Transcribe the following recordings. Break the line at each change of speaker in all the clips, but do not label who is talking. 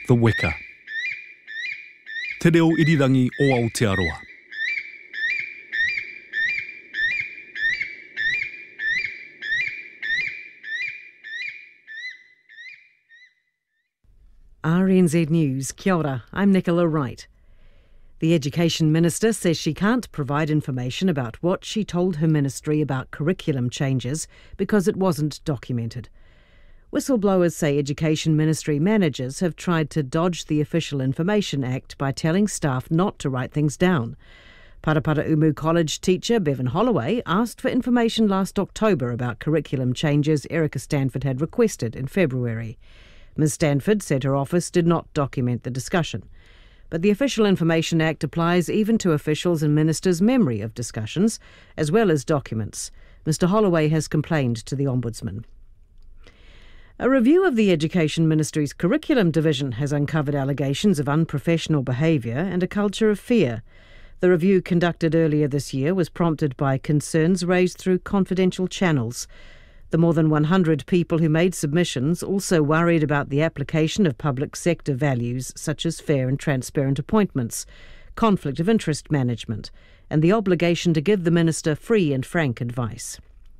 The Weka. Te reo irirangi o Aotearoa.
RNZ News, kia ora, I'm Nicola Wright. The Education Minister says she can't provide information about what she told her ministry about curriculum changes because it wasn't documented. Whistleblowers say Education Ministry managers have tried to dodge the Official Information Act by telling staff not to write things down. Parapara Umu College teacher Bevan Holloway asked for information last October about curriculum changes Erica Stanford had requested in February. Ms Stanford said her office did not document the discussion. But the Official Information Act applies even to officials and ministers' memory of discussions, as well as documents. Mr Holloway has complained to the Ombudsman. A review of the Education Ministry's curriculum division has uncovered allegations of unprofessional behaviour and a culture of fear. The review conducted earlier this year was prompted by concerns raised through confidential channels. The more than 100 people who made submissions also worried about the application of public sector values such as fair and transparent appointments, conflict of interest management, and the obligation to give the minister free and frank advice.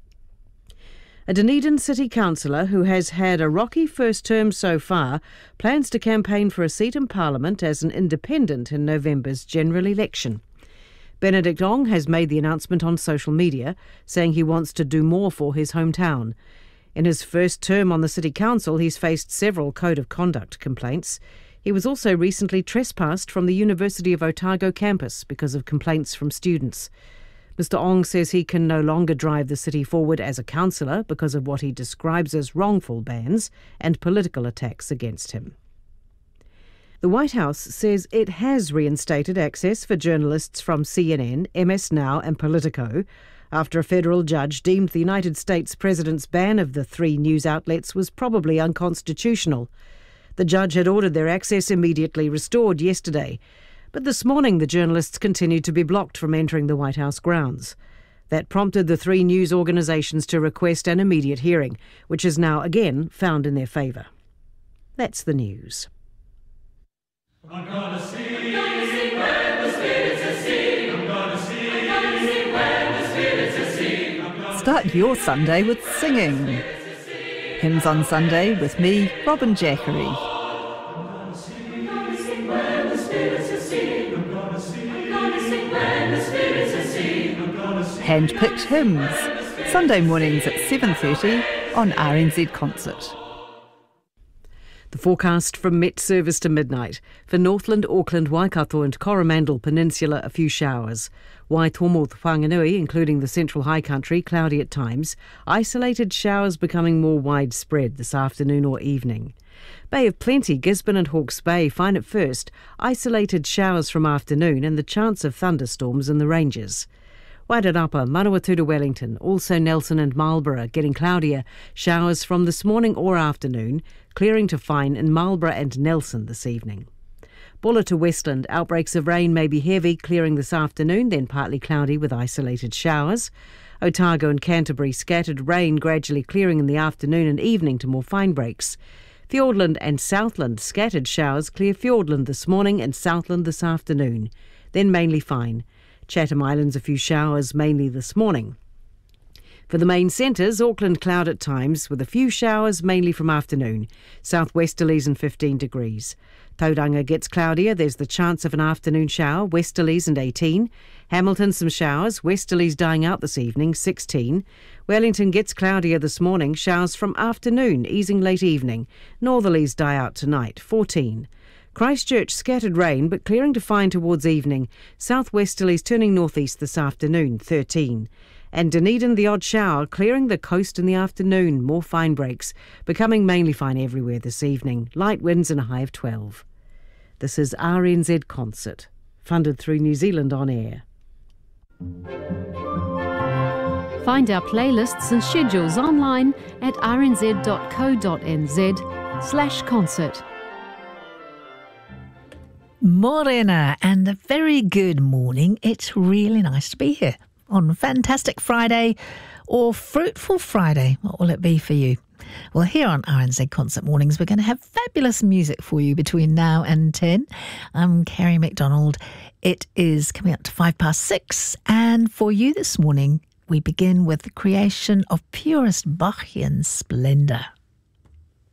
A Dunedin City Councillor who has had a rocky first term so far plans to campaign for a seat in Parliament as an independent in November's general election. Benedict Ong has made the announcement on social media, saying he wants to do more for his hometown. In his first term on the City Council, he's faced several code of conduct complaints. He was also recently trespassed from the University of Otago campus because of complaints from students. Mr Ong says he can no longer drive the city forward as a councillor because of what he describes as wrongful bans and political attacks against him. The White House says it has reinstated access for journalists from CNN, MS Now and Politico after a federal judge deemed the United States President's ban of the three news outlets was probably unconstitutional. The judge had ordered their access immediately restored yesterday, but this morning the journalists continued to be blocked from entering the White House grounds. That prompted the three news organisations to request an immediate hearing, which is now again found in their favour. That's the news.
I'm gonna sing when the spirits are sing. I'm gonna sing when the spirits are sing.
Start your Sunday with singing. Hymns on Sunday with me, Robin Jackery.
I'm gonna sing when the spirits are sing. I'm gonna sing when the spirits are sing. I'm gonna sing.
Hand-picked hymns. Sunday mornings at 7:30 on RNZ Concert.
The forecast from Met Service to midnight. For Northland, Auckland, Waikato and Coromandel Peninsula, a few showers. Waitomo, Whanganui, including the Central High Country, cloudy at times. Isolated showers becoming more widespread this afternoon or evening. Bay of Plenty, Gisborne and Hawke's Bay, fine at first. Isolated showers from afternoon and the chance of thunderstorms in the ranges. Wairarapa, Manawatu to Wellington, also Nelson and Marlborough, getting cloudier. Showers from this morning or afternoon, clearing to fine in Marlborough and Nelson this evening. Bulla to Westland, outbreaks of rain may be heavy, clearing this afternoon, then partly cloudy with isolated showers. Otago and Canterbury, scattered rain gradually clearing in the afternoon and evening to more fine breaks. Fiordland and Southland, scattered showers clear Fiordland this morning and Southland this afternoon, then mainly fine. Chatham Islands, a few showers, mainly this morning. For the main centres, Auckland cloud at times, with a few showers, mainly from afternoon. Southwesterlies and 15 degrees. Tauranga gets cloudier, there's the chance of an afternoon shower, westerlies and 18. Hamilton some showers, westerlies dying out this evening, 16. Wellington gets cloudier this morning, showers from afternoon, easing late evening. Northerlies die out tonight, 14. Christchurch, scattered rain, but clearing to fine towards evening. Southwesterlies turning northeast this afternoon, 13. And Dunedin, the odd shower, clearing the coast in the afternoon, more fine breaks, becoming mainly fine everywhere this evening. Light winds and a high of 12. This is RNZ Concert, funded through New Zealand On Air.
Find our playlists and schedules online at rnz.co.nz/concert.
Morena, and a very good morning. It's really nice to be here on Fantastic Friday or Fruitful Friday. What will it be for you? Well, here on RNZ Concert Mornings, we're going to have fabulous music for you between now and 10. I'm Kerry McDonald. It is coming up to 6:05, and for you this morning, we begin with the creation of purest Bachian splendour.